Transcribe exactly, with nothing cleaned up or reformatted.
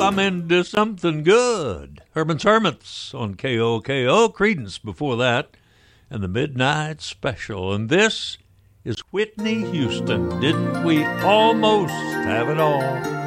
I'm into something good. Herman's Hermits on K O K O. Creedence before that. And the Midnight Special. And this is Whitney Houston. Didn't we almost have it all?